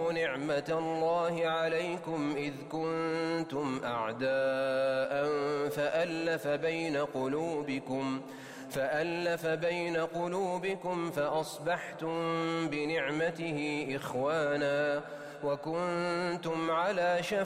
واذكروا نعمة الله عليكم إذ كنتم أعداء فألف بين قلوبكم فأصبحتم بنعمته إخوانا وكنتم على شفا